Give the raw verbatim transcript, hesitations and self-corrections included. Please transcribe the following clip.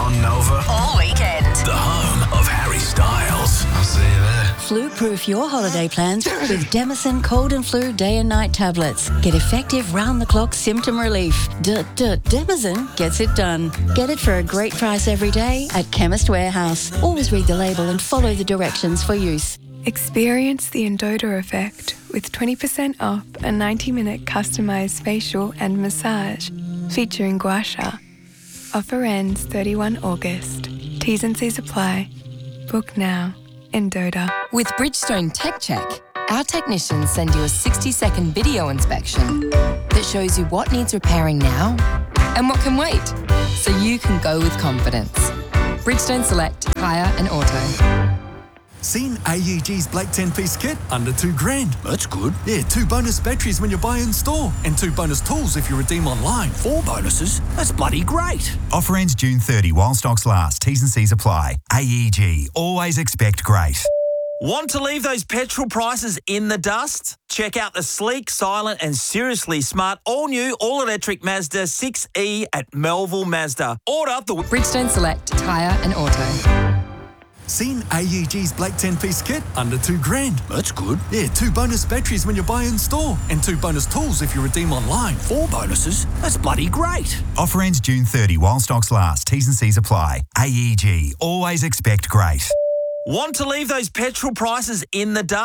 on Nova. All weekend. The home of Harry Styles. I'll see you there. Flu-proof your holiday plans with Demison Cold and Flu Day and Night tablets. Get effective round-the-clock symptom relief. D-d- Demison gets it done. Get it for a great price every day at Chemist Warehouse. Always read the label and follow the directions for use. Experience the Endota effect with twenty percent off a ninety minute customised facial and massage featuring gua sha. Offer ends thirty-first August. T's and C's apply. Book now. Endota. With Bridgestone Tech Check, our technicians send you a sixty second video inspection that shows you what needs repairing now and what can wait, so you can go with confidence. Bridgestone Select, Tyre and Auto. Seen A E G's Black ten-piece kit? Under two grand. That's good. Yeah, two bonus batteries when you buy in store. And two bonus tools if you redeem online. Four bonuses? That's bloody great. Offer ends June thirtieth while stocks last. T's and C's apply. A E G. Always expect great. Want to leave those petrol prices in the dust? Check out the sleek, silent and seriously smart all-new all-electric Mazda six E at Melville Mazda. Order the Bridgestone Select, Tyre and Auto. Seen A E G's Black ten-piece kit? Under two grand. That's good. Yeah, two bonus batteries when you buy in store. And two bonus tools if you redeem online. Four bonuses? That's bloody great. Offer ends June thirtieth while stocks last. T's and C's apply. A E G. Always expect great. Want to leave those petrol prices in the dust?